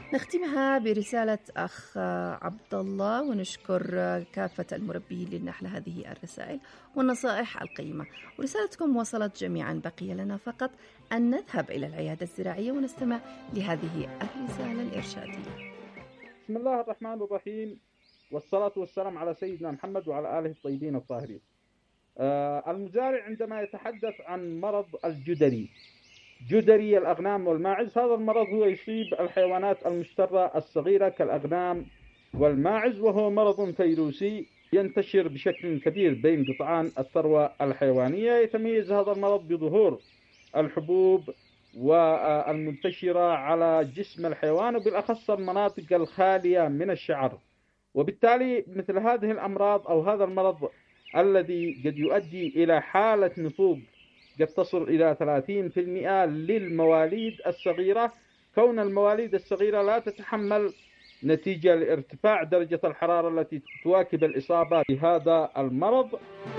نختمها برسالة أخ عبد الله، ونشكر كافة المربيين للنحل هذه الرسائل والنصائح القيمة، ورسالتكم وصلت جميعا. بقي لنا فقط أن نذهب إلى العيادة الزراعية ونستمع لهذه الرسالة الإرشادية. بسم الله الرحمن الرحيم، والصلاة والسلام على سيدنا محمد وعلى آله الطيبين الطاهرين. المزارع عندما يتحدث عن مرض الجدري، جدري الأغنام والماعز، هذا المرض هو يصيب الحيوانات المشترة الصغيرة كالأغنام والماعز، وهو مرض فيروسي ينتشر بشكل كبير بين قطعان الثروة الحيوانية. يتميز هذا المرض بظهور الحبوب والمنتشرة على جسم الحيوان، وبالأخص المناطق الخالية من الشعر. وبالتالي مثل هذه الأمراض أو هذا المرض الذي قد يؤدي إلى حالة نفوذ قد تصل إلى 30% للمواليد الصغيرة، كون المواليد الصغيرة لا تتحمل نتيجة لارتفاع درجة الحرارة التي تواكب الإصابة بهذا المرض.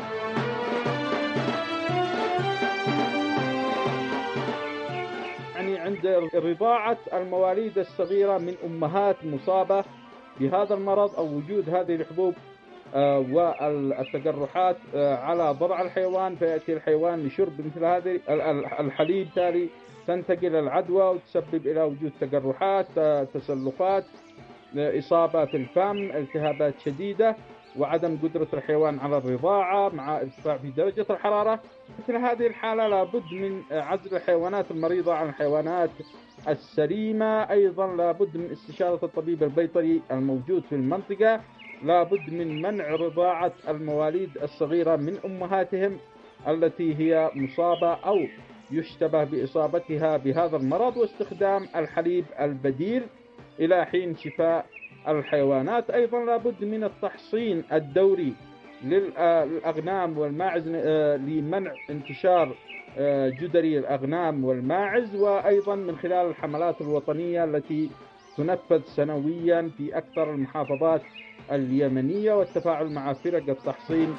يعني عند رضاعة المواليد الصغيرة من أمهات مصابة بهذا المرض أو وجود هذه الحبوب والتجرحات على ضرع الحيوان، فيأتي الحيوان لشرب مثل هذه الحليب، تالي تنتقل العدوى وتسبب إلى وجود تجرحات، تسلخات، إصابة في الفم، التهابات شديدة، وعدم قدرة الحيوان على الرضاعة مع ارتفاع في درجة الحرارة. مثل هذه الحالة لابد من عزل الحيوانات المريضة عن الحيوانات السليمة. أيضا لابد من استشارة الطبيب البيطري الموجود في المنطقة. لابد من منع رضاعة المواليد الصغيرة من أمهاتهم التي هي مصابة أو يشتبه بإصابتها بهذا المرض، واستخدام الحليب البديل إلى حين شفاء الحيوانات. أيضا لابد من التحصين الدوري للأغنام والماعز لمنع انتشار جدري الأغنام والماعز، وأيضا من خلال الحملات الوطنية التي تنفذ سنويا في أكثر المحافظات اليمنية، والتفاعل مع فرق التحصين.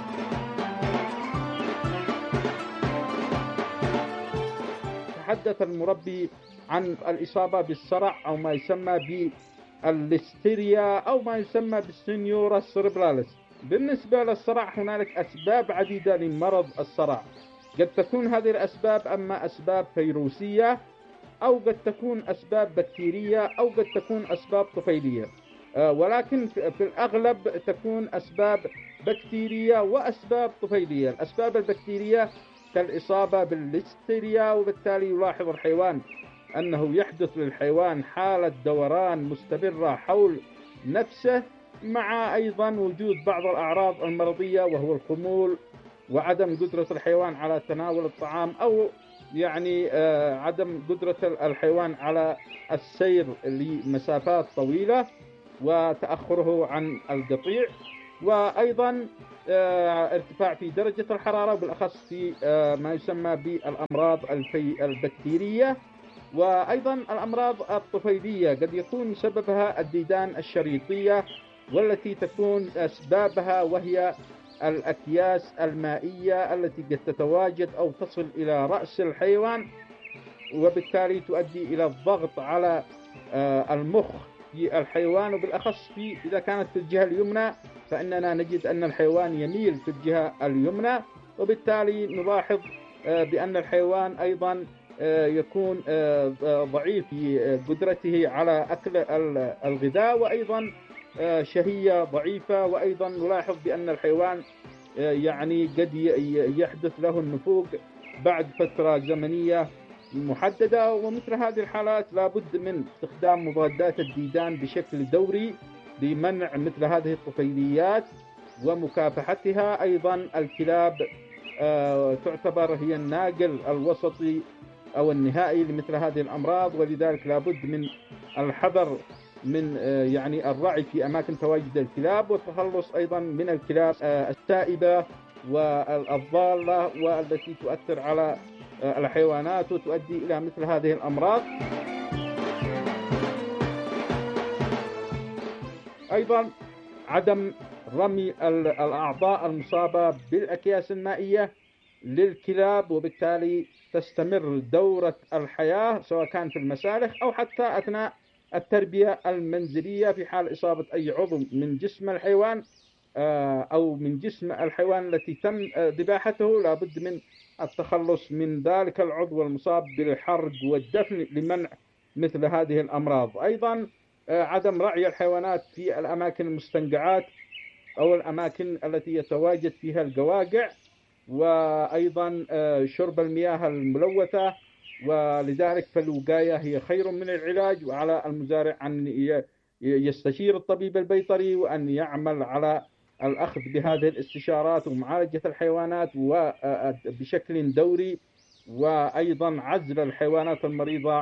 تحدث المربي عن الإصابة بالصرع أو ما يسمى بالليستيريا أو ما يسمى بالسينيورا سيربراليس. بالنسبة للصرع هنالك أسباب عديدة لمرض الصرع، قد تكون هذه الأسباب أما أسباب فيروسية أو قد تكون أسباب بكتيرية أو قد تكون أسباب طفيلية، ولكن في الأغلب تكون أسباب بكتيرية وأسباب طفيلية. الأسباب البكتيرية كالإصابة بالليستيريا، وبالتالي يلاحظ الحيوان أنه يحدث للحيوان حالة دوران مستمرة حول نفسه، مع أيضا وجود بعض الأعراض المرضية وهو الخمول وعدم قدرة الحيوان على تناول الطعام، أو يعني عدم قدرة الحيوان على السير لمسافات طويلة وتأخره عن القطيع، وأيضا ارتفاع في درجة الحرارة بالأخص في ما يسمى بالأمراض البكتيرية، وأيضا الأمراض الطفيلية قد يكون سببها الديدان الشريطية، والتي تكون أسبابها وهي الأكياس المائية التي قد تتواجد أو تصل إلى رأس الحيوان، وبالتالي تؤدي إلى الضغط على المخ في الحيوان، وبالأخص إذا كانت في الجهة اليمنى فإننا نجد أن الحيوان يميل في الجهة اليمنى، وبالتالي نلاحظ بأن الحيوان أيضا يكون ضعيف في قدرته على أكل الغذاء، وأيضا شهية ضعيفة، وأيضا نلاحظ بأن الحيوان يعني قد يحدث له النفوق بعد فترة زمنية محددة. ومثل هذه الحالات لابد من استخدام مضادات الديدان بشكل دوري لمنع مثل هذه الطفيليات ومكافحتها. أيضا الكلاب تعتبر هي الناقل الوسطي أو النهائي لمثل هذه الأمراض، ولذلك لابد من الحذر من يعني الرعي في أماكن تواجد الكلاب، والتخلص أيضا من الكلاب السائبة والضالة والتي تؤثر على الحيوانات وتؤدي إلى مثل هذه الأمراض. أيضا عدم رمي الأعضاء المصابة بالأكياس المائية للكلاب، وبالتالي تستمر دورة الحياة سواء كان في المسالخ أو حتى أثناء التربية المنزلية في حال إصابة أي عضو من جسم الحيوان أو من جسم الحيوان التي تم ذباحته، لابد من التخلص من ذلك العضو المصاب بالحرق والدفن لمنع مثل هذه الأمراض. أيضا عدم رعي الحيوانات في الأماكن المستنقعات أو الأماكن التي يتواجد فيها القواقع، وأيضا شرب المياه الملوثة، ولذلك فالوقاية هي خير من العلاج. وعلى المزارع أن يستشير الطبيب البيطري وأن يعمل على الأخذ بهذه الاستشارات ومعالجة الحيوانات بشكل دوري، وأيضا عزل الحيوانات المريضة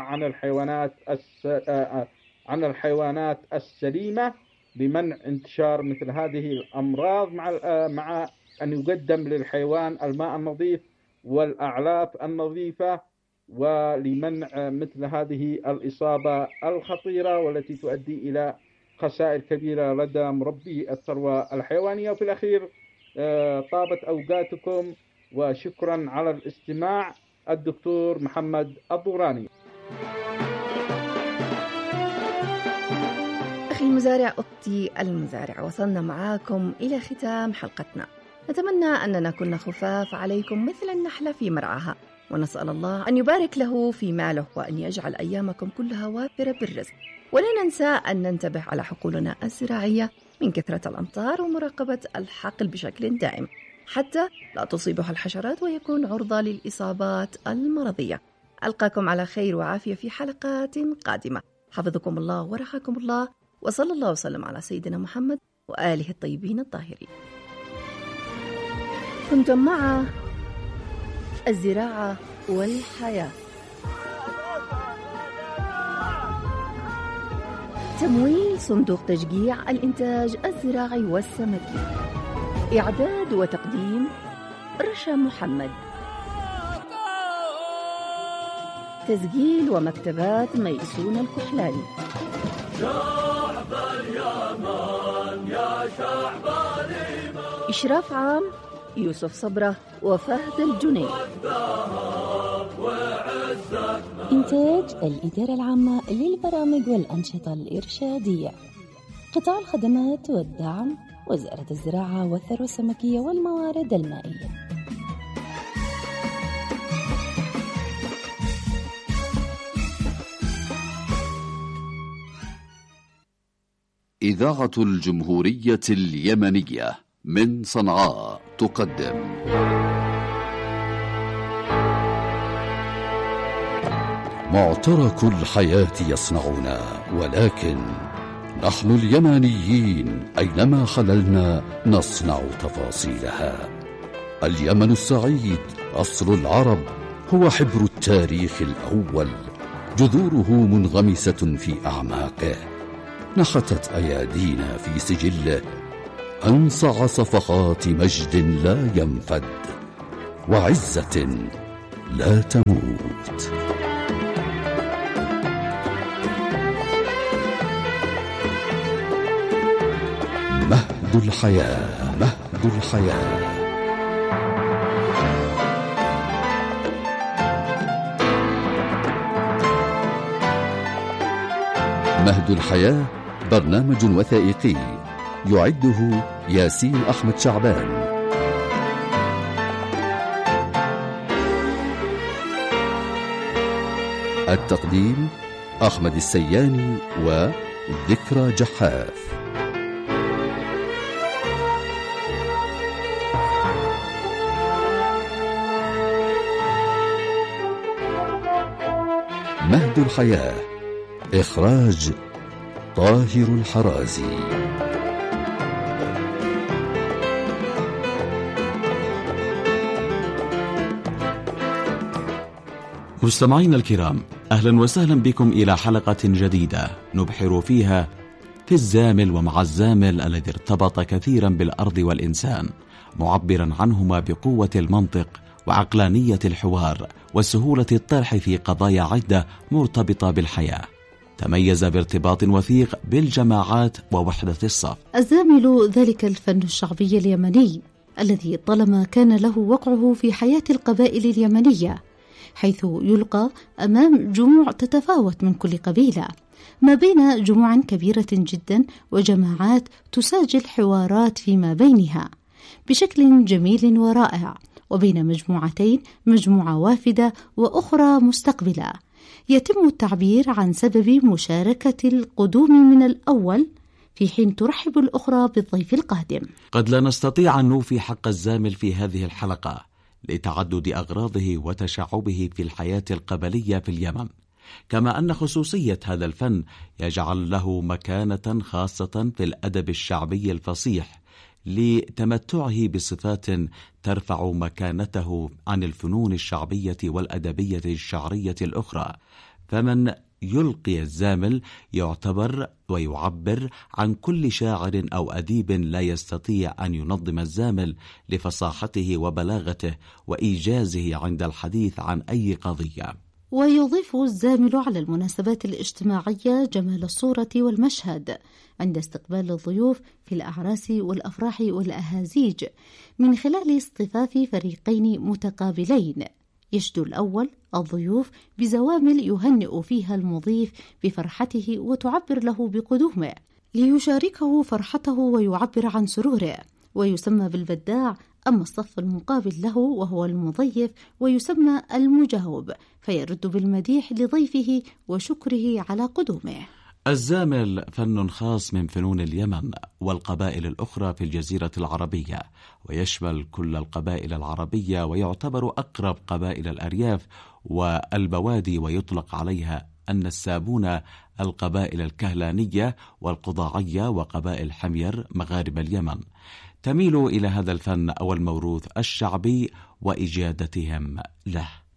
عن الحيوانات السليمة لمنع انتشار مثل هذه الأمراض، مع أن يقدم للحيوان الماء النظيف والأعلاف النظيفة، ولمنع مثل هذه الإصابة الخطيرة والتي تؤدي إلى خسائر كبيرة لدى مربي الثروة الحيوانية. وفي الأخير طابت أوقاتكم وشكرا على الاستماع. الدكتور محمد الضوراني. أخي المزارع، أختي المزارع، وصلنا معاكم إلى ختام حلقتنا. نتمنى أننا كنا خفاف عليكم مثل النحلة في مرعاها، ونسأل الله أن يبارك له في ماله وأن يجعل أيامكم كلها وافرة بالرزق. ولا ننسى أن ننتبه على حقولنا الزراعية من كثرة الأمطار ومراقبة الحقل بشكل دائم حتى لا تصيبها الحشرات ويكون عرضة للإصابات المرضية. ألقاكم على خير وعافية في حلقات قادمة. حفظكم الله ورعاكم الله، وصلى الله وسلم على سيدنا محمد وآله الطيبين الطاهرين. كنتم مع الزراعة والحياة. تمويل صندوق تشجيع الإنتاج الزراعي والسمكي. إعداد وتقديم رشا محمد. تسجيل ومكتبات ميسون الكحلاني. شعب اليمن يا شعب اليمن. إشراف عام يوسف صبرة وفهد الجنيد. إنتاج الإدارة العامة للبرامج والأنشطة الإرشادية. قطاع الخدمات والدعم وزارة الزراعة والثروة السمكية والموارد المائية. إذاعة الجمهورية اليمنية من صنعاء تقدم معترك الحياة يصنعنا، ولكن نحن اليمنيين أينما خللنا نصنع تفاصيلها. اليمن السعيد أصل العرب، هو حبر التاريخ الأول، جذوره منغمسة في أعماقه، نحتت أيادينا في سجله أنصع صفحات مجد لا ينفد وعزة لا تموت. مهد الحياة، مهد الحياة. مهد الحياة برنامج وثائقي يعده ياسين أحمد شعبان. التقديم أحمد السياني وذكرى جحاف. مهد الحياة، إخراج طاهر الحرازي. مستمعينا الكرام، أهلا وسهلا بكم إلى حلقة جديدة نبحر فيها في الزامل ومع الزامل الذي ارتبط كثيرا بالأرض والإنسان، معبرا عنهما بقوة المنطق وعقلانية الحوار وسهولة الطرح في قضايا عدة مرتبطة بالحياة. تميز بارتباط وثيق بالجماعات ووحدة الصف. الزامل ذلك الفن الشعبي اليمني الذي طالما كان له وقعه في حياة القبائل اليمنية، حيث يلقى أمام جموع تتفاوت من كل قبيلة، ما بين جموع كبيرة جدا وجماعات تساجل حوارات فيما بينها بشكل جميل ورائع، وبين مجموعتين مجموعة وافدة وأخرى مستقبلة، يتم التعبير عن سبب مشاركة القدوم من الأول في حين ترحب الأخرى بالضيف القادم. قد لا نستطيع أن نوفي حق الزامل في هذه الحلقة لتعدد أغراضه وتشعبه في الحياة القبلية في اليمن، كما أن خصوصية هذا الفن يجعل له مكانة خاصة في الأدب الشعبي الفصيح لتمتعه بصفات ترفع مكانته عن الفنون الشعبية والأدبية الشعرية الأخرى. فمن يلقي الزامل يعتبر ويعبر عن كل شاعر أو أديب لا يستطيع أن ينظم الزامل لفصاحته وبلاغته وإيجازه عند الحديث عن أي قضية. ويضيف الزامل على المناسبات الاجتماعية جمال الصورة والمشهد عند استقبال الضيوف في الأعراس والأفراح والأهازيج من خلال اصطفاف فريقين متقابلين، يشدو الأول الضيوف بزوامل يهنئ فيها المضيف بفرحته وتعبر له بقدومه ليشاركه فرحته ويعبر عن سروره، ويسمى بالبداع. أما الصف المقابل له وهو المضيف ويسمى المجاوب، فيرد بالمديح لضيفه وشكره على قدومه. الزامل فن خاص من فنون اليمن والقبائل الأخرى في الجزيرة العربية، ويشمل كل القبائل العربية، ويعتبر أقرب قبائل الأرياف والبوادي، ويطلق عليها أن السابون القبائل الكهلانية والقضاعية وقبائل حمير مغارب اليمن. تميل إلى هذا الفن أو الموروث الشعبي وإجادتهم له.